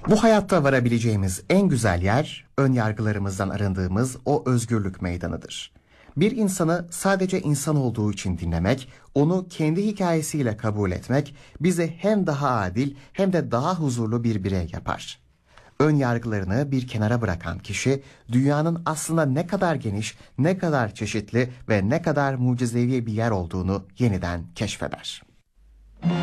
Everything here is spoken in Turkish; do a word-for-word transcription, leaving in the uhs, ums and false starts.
Bu hayatta varabileceğimiz en güzel yer, ön yargılarımızdan arındığımız o özgürlük meydanıdır. Bir insanı sadece insan olduğu için dinlemek, onu kendi hikayesiyle kabul etmek bizi hem daha adil hem de daha huzurlu bir birey yapar. Ön yargılarını bir kenara bırakan kişi, dünyanın aslında ne kadar geniş, ne kadar çeşitli ve ne kadar mucizevi bir yer olduğunu yeniden keşfeder.